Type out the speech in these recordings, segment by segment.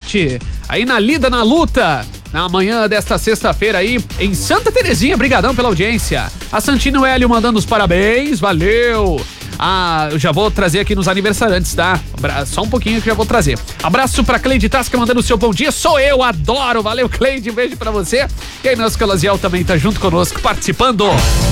Celeste, aí na lida, na luta, na manhã desta sexta-feira aí, em Santa Terezinha. Brigadão pela audiência. A Santino Hélio mandando os parabéns, valeu. Eu já vou trazer aqui nos aniversariantes, tá? Só um pouquinho que já vou trazer. Abraço pra Cleide Tasca mandando o seu bom dia. Sou eu, adoro. Valeu, Cleide. Um beijo pra você. E aí, nosso Calaziel também tá junto conosco, participando.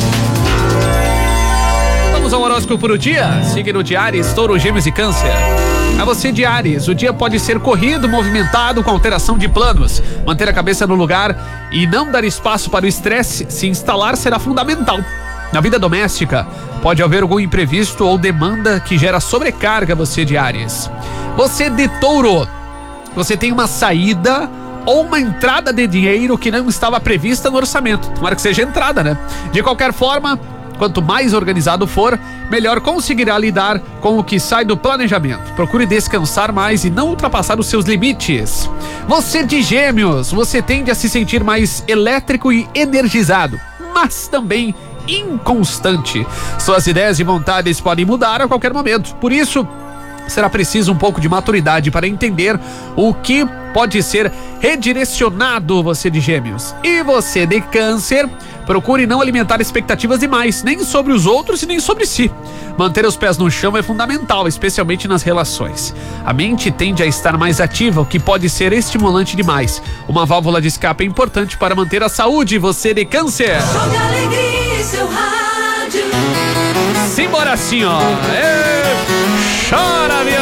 Vamos ao horóscopo pro dia. Signo de Áries, Touro, Gêmeos e Câncer. A você de Áries, o dia pode ser corrido, movimentado, com alteração de planos. Manter a cabeça no lugar e não dar espaço para o estresse se instalar será fundamental. Na vida doméstica, pode haver algum imprevisto ou demanda que gera sobrecarga, você de Áries. Você de Touro, você tem uma saída ou uma entrada de dinheiro que não estava prevista no orçamento. Tomara que seja entrada, né? De qualquer forma, quanto mais organizado for, melhor conseguirá lidar com o que sai do planejamento. Procure descansar mais e não ultrapassar os seus limites. Você de Gêmeos, você tende a se sentir mais elétrico e energizado, mas também inconstante. Suas ideias e vontades podem mudar a qualquer momento. Por isso, será preciso um pouco de maturidade para entender o que pode ser redirecionado, você de Gêmeos. E você de Câncer, procure não alimentar expectativas demais, nem sobre os outros e nem sobre si. Manter os pés no chão é fundamental, especialmente nas relações. A mente tende a estar mais ativa, o que pode ser estimulante demais. Uma válvula de escape é importante para manter a saúde, você de Câncer. Joga alegria em seu rádio. Simbora assim, ó. Chora, minha